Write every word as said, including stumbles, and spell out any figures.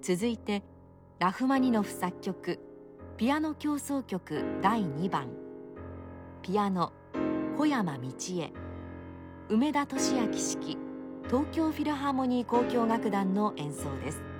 続いてラフマニノフ作曲ピアノ協奏曲だいにばん、ピアノ小山道恵、梅田俊明指揮、東京フィルハーモニー交響楽団の演奏です。